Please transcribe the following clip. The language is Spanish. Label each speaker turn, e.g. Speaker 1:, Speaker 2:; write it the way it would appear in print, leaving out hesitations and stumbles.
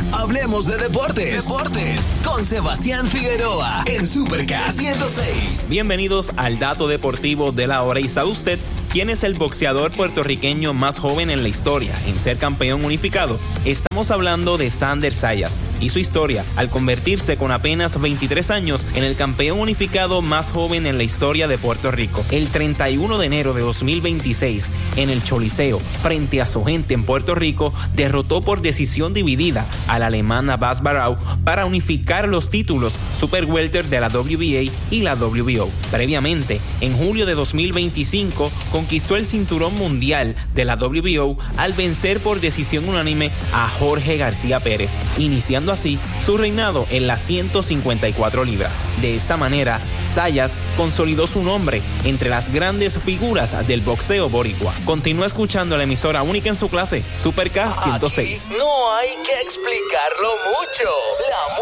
Speaker 1: Hablemos de deportes. Con Sebastián Figueroa en Super K106.
Speaker 2: Bienvenidos al dato deportivo de la hora. ¿Y sabe usted quién es el boxeador puertorriqueño más joven en la historia en ser campeón unificado? Estamos hablando de Sander Sayas y su historia al convertirse con apenas 23 años en el campeón unificado más joven en la historia de Puerto Rico. El 31 de enero de 2026, en el Choliseo, frente a su gente en Puerto Rico, derrotó por decisión dividida al alemán Abbas Barao para unificar los títulos Super Welter de la WBA y la WBO. Previamente, en julio de 2025, conquistó el cinturón mundial de la WBO al vencer por decisión unánime a Jorge García Pérez, iniciando así su reinado en las 154 libras. De esta manera, Sayas consolidó su nombre entre las grandes figuras del boxeo boricua. Continúa escuchando la emisora única en su clase, Super K106.
Speaker 1: Aquí no hay que explicarlo mucho. La